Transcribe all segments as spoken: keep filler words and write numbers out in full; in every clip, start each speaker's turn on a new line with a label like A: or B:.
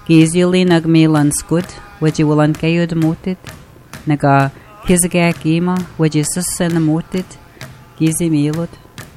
A: Gizuli nagmilan skud, wajiwalan kayo demoted, naga hizagak ima, wajisasana moted, gizi milod.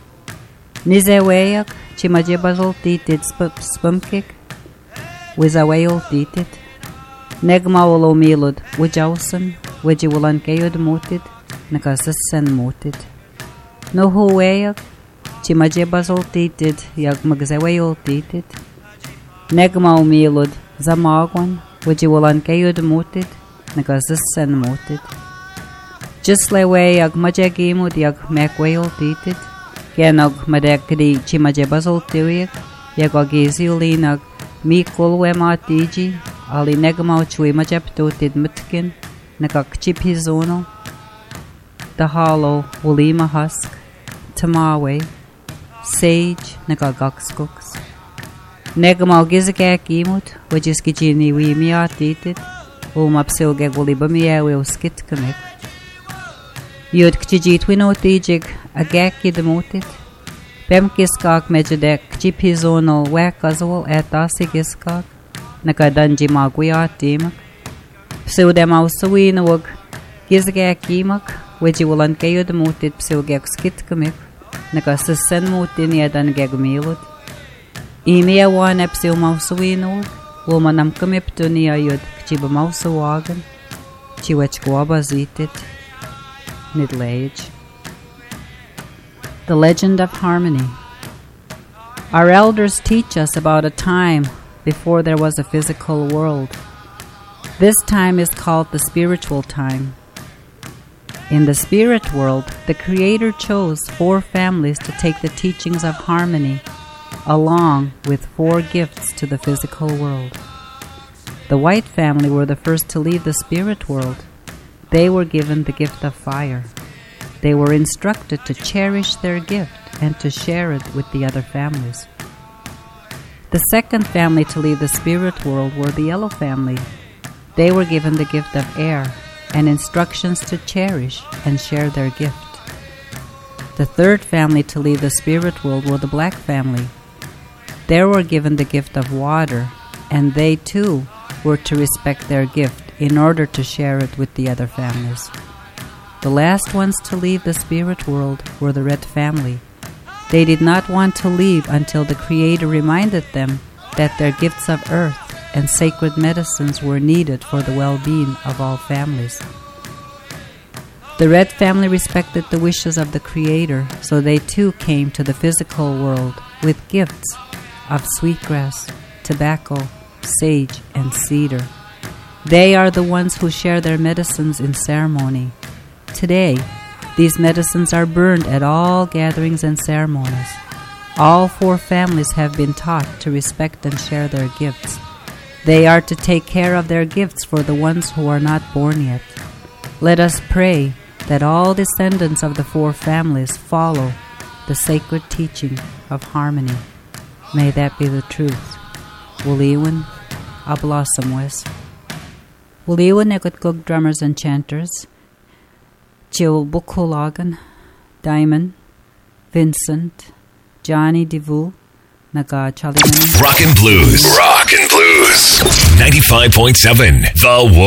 A: Nizewayak, chimajibazol titit spumkik, wizawayol titit. Negmawolo milod, wajawsan, wajiwalan kayo demoted, naga sasan moted. No huwayak, chimajibazol titit, yag magzawayol titit. Negmaw milod, zamagwan, wajiwalan kayo demoted, naga sasan moted. Just lewe yag majagimod yag mekwayol titit, Genog madekdi chimajebazol tiwik, yag agiziuli nag mikulwe matiji, ali negmau chui majeptotid mutkin, nagakchipizono, dahalo ulima husk, tamawe, sage, nagagakskuks. Negmau gizagak imut, wajiskijini wimiatitid, umapsilgeg ulibamiawe uskitkamik. Yod kchijit winotijig agaki demotit. Bem kiskak mejadek kchipizono wakazol etasi kiskak. Nakadanji magwiatimak. Pseudem ausawinawag gizgakimak. Wajiwalan kayo demotit pseugek skitkamik. Nakasisen motin yadan gegmilot. Imia wan epsil mausawinawag. Womanam kamiptuni ayod kchibamausawagan. Chiwechkwabazitit. Middle Age. The Legend of Harmony. Our elders teach us about a time before there was a physical world. This time is called the spiritual time. In the spirit world, the Creator chose four families to take the teachings of harmony along with four gifts to the physical world. The white family were the first to leave the spirit world. They were given the gift of fire. They were instructed to cherish their gift and to share it with the other families. The second family to leave the spirit world were the yellow family. They were given the gift of air and instructions to cherish and share their gift. The third family to leave the spirit world were the black family. They were given the gift of water, and they too were to respect their gift in order to share it with the other families. The last ones to leave the spirit world were the red family. They did not want to leave until the Creator reminded them that their gifts of earth and sacred medicines were needed for the well-being of all families. The red family respected the wishes of the Creator, so they too came to the physical world with gifts of sweetgrass, tobacco, sage, and cedar. They are the ones who share their medicines in ceremony. Today, these medicines are burned at all gatherings and ceremonies. All four families have been taught to respect and share their gifts. They are to take care of their gifts for the ones who are not born yet. Let us pray that all descendants of the four families follow the sacred teaching of harmony. May that be the truth. Wuliwan Ablasamwes. Wuliwan Ekutgug drummers and chanters. Jill Bukulagan, Diamond, Vincent, Johnny Devu, Naga Chaliman.
B: Rock and Blues. Rock and Blues. ninety-five point seven The Wolf.